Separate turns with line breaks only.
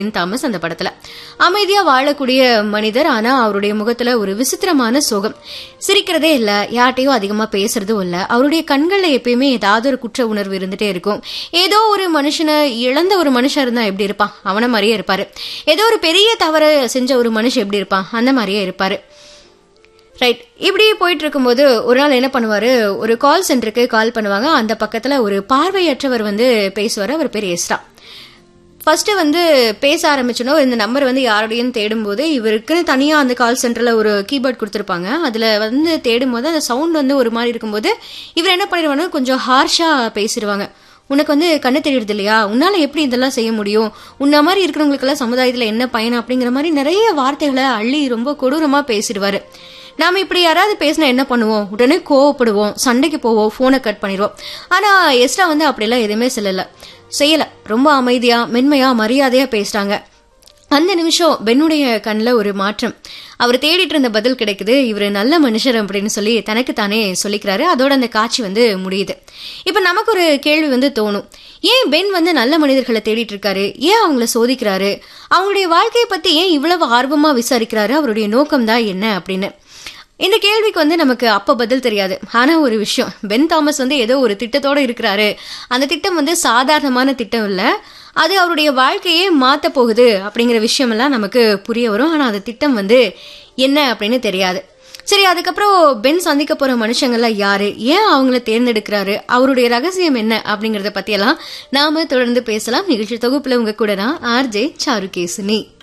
Thomas அந்த படத்துல அமைதியா வாழக்கூடிய மனிதர். ஆனா அவருடைய முகத்துல ஒரு விசித்திரமான சோகம். சிரிக்கிறதே இல்ல, யார்ட்டையும் அதிகமா பேசுறதும் இல்ல. அவருடைய கண்கள்ல எப்பயுமே ஏதாவது ஒரு குற்ற உணர்வு இருந்துட்டே இருக்கும். ஏதோ ஒரு மனுஷனை இழந்த ஒரு மனுஷன் இருந்தா எப்படி இருப்பான், அவன மாதிரியே இருப்பாரு. ஏதோ ஒரு பெரிய தவறு செஞ்ச ஒரு மனுஷன் எப்படி இருப்பான், அந்த மாதிரியே இருப்பாரு. ரைட். இப்படி போயிட்டு இருக்கும்போது ஒரு நாள் என்ன பண்ணுவாரு, ஒரு கால் சென்டருக்கு கால் பண்ணுவாங்க. அந்த பக்கத்துல ஒரு பார்வையற்றவர் பேசுவாரு. அவர் பேர் எஸ்ரா. ஃபர்ஸ்ட் பேச ஆரம்பிச்சனோ இந்த நம்பர் யாரோடையும் தேடும்போது இவருக்குன்னு தனியா அந்த கால் சென்டர்ல ஒரு கீபோர்ட் கொடுத்துருப்பாங்க. அதுல தேடும் போது அந்த சவுண்ட் ஒரு மாதிரி இருக்கும்போது இவர் என்ன பண்ணிடுவாங்க, கொஞ்சம் ஹார்ஷா பேசிடுவாங்க. உனக்கு கண்ணு தெரியுது இல்லையா, உன்னால எப்படி இதெல்லாம் செய்ய முடியும், உன்ன மாதிரி இருக்கிறவங்களுக்கு எல்லாம் சமுதாயத்துல என்ன பயன் அப்படிங்கிற மாதிரி நிறைய வார்த்தைகளை அள்ளி ரொம்ப கொடூரமா பேசிடுவாரு. நாம இப்படி யாராவது பேசினா என்ன பண்ணுவோம், உடனே கோவப்படுவோம், சண்டைக்கு போவோம், போனை கட் பண்ணிடுவோம். ஆனா எஸ்ரா அப்படியெல்லாம் எதுவுமே செய்யல. ரொம்ப அமைதியா மென்மையா மரியாதையா பேசுறாங்க. அந்த நிமிஷம் பென்னுடைய கண்ணில் ஒரு மாற்றம். அவர் தேடிட்டு இருந்த பதில் கிடைக்குது. இவரு நல்ல மனுஷர் அப்படின்னு சொல்லி தனக்கு தானே சொல்லிக்கிறாரு. அதோட அந்த காட்சி முடியுது. இப்ப நமக்கு ஒரு கேள்வி தோணும், ஏன் பென் நல்ல மனிதர்களை தேடிட்டு இருக்காரு, ஏன் அவங்கள சோதிக்கிறாரு, அவங்களுடைய வாழ்க்கையை பத்தி ஏன் இவ்வளவு ஆர்வமா விசாரிக்கிறாரு, அவருடைய நோக்கம் தான் என்ன அப்படின்னு. இந்த கேள்விக்கு நமக்கு அப்ப பதில் தெரியாது. ஆனா ஒரு விஷயம், பென் தாமஸ் ஏதோ ஒரு திட்டத்தோட இருக்கிறாரு. அந்த திட்டம் சாதாரணமான திட்டம் இல்ல, அது அவருடைய வாழ்க்கையே மாத்த போகுது அப்படிங்கிற விஷயம் எல்லாம் நமக்கு புரிய வரும். ஆனா அந்த திட்டம் என்ன அப்படின்னு தெரியாது. சரி, அதுக்கப்புறம் பென் சந்திக்க போற மனுஷங்கள்லாம் யாரு, ஏன் அவங்கள தேர்ந்தெடுக்கிறாரு, அவருடைய ரகசியம் என்ன அப்படிங்கறத பத்தி எல்லாம் நாம தொடர்ந்து பேசலாம். நிகழ்ச்சி தொகுப்புல உங்க கூட நான் RJ சாருகேசினி.